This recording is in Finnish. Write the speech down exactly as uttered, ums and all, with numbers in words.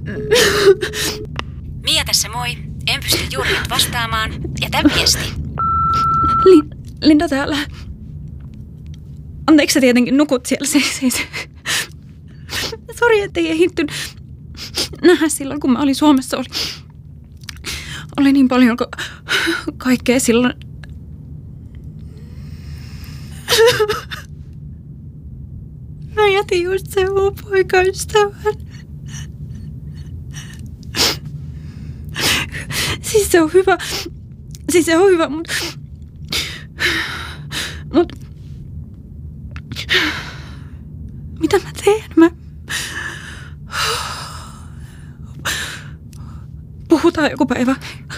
Mia tässä moi. En pysty juuri nyt vastaamaan. Jätä viesti. Lin, Linda täällä. Anteeksi sä tietenkin nukut siellä siis. siis. Sori, ettei ehitty nähdä silloin, kun mä olin Suomessa. Oli, oli niin paljon ka- kaikkea silloin. Mä jätin just sen mun poikaystävän. Siis se on hyvä. Siis se on hyvä, mut... Mut... Mitä mä teen? Mä... Puhutaan joku päivä.